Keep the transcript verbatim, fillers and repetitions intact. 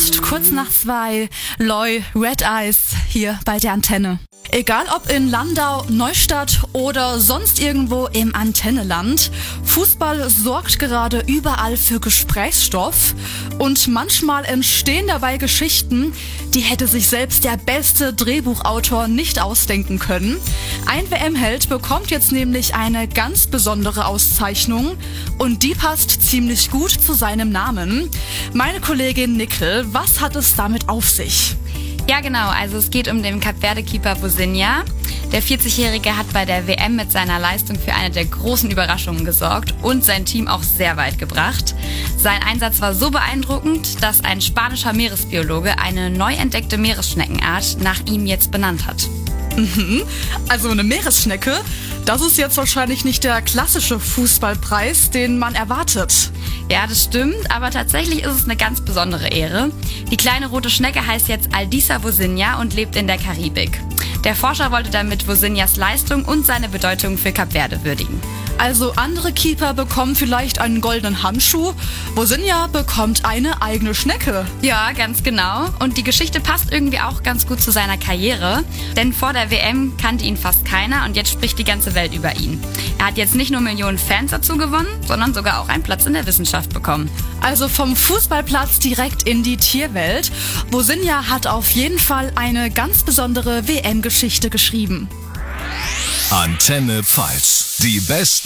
ist kurz nach zwei. Loi, Red Eyes hier bei der Antenne. Egal ob in Landau, Neustadt oder sonst irgendwo im Antenneland, Fußball sorgt gerade überall für Gesprächsstoff und manchmal entstehen dabei Geschichten, die hätte sich selbst der beste Drehbuchautor nicht ausdenken können. Ein W M-Held bekommt jetzt nämlich eine ganz besondere Auszeichnung und die passt ziemlich gut zu seinem Namen. Meine Kollegin Nickel, was hat es damit auf sich? Ja, genau. Also es geht um den Kap-Verde-Keeper Vozinha. Der vierzigjährige hat bei der W M mit seiner Leistung für eine der großen Überraschungen gesorgt und sein Team auch sehr weit gebracht. Sein Einsatz war so beeindruckend, dass ein spanischer Meeresbiologe eine neu entdeckte Meeresschneckenart nach ihm jetzt benannt hat. Mhm. Also eine Meeresschnecke, das ist jetzt wahrscheinlich nicht der klassische Fußballpreis, den man erwartet. Ja, das stimmt, aber tatsächlich ist es eine ganz besondere Ehre. Die kleine rote Schnecke heißt jetzt Aldisa Vozinha und lebt in der Karibik. Der Forscher wollte damit Vozinhas Leistung und seine Bedeutung für Kap Verde würdigen. Also andere Keeper bekommen vielleicht einen goldenen Handschuh, Vozinha bekommt eine eigene Schnecke. Ja, ganz genau. Und die Geschichte passt irgendwie auch ganz gut zu seiner Karriere, denn vor der W M kannte ihn fast keiner und jetzt spricht die ganze Welt über ihn. Er hat jetzt nicht nur Millionen Fans dazu gewonnen, sondern sogar auch einen Platz in der Wissenschaft bekommen. Also vom Fußballplatz direkt in die Tierwelt. Vozinha hat auf jeden Fall eine ganz besondere W M-Geschichte geschrieben. Antenne Pfalz. Die besten